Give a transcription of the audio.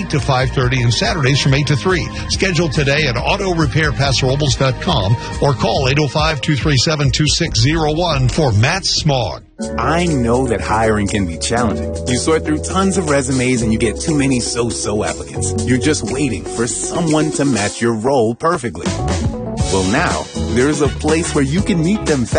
8 to 5:30 and Saturdays from 8 to 3. Schedule today at autorepairpasoRobles.com or call 805-237-2601 for Matt Smog. I know that hiring can be challenging. You sort through tons of resumes and you get too many so-so applicants. You're just waiting for someone to match your role perfectly. Well, now, there's a place where you can meet them fast.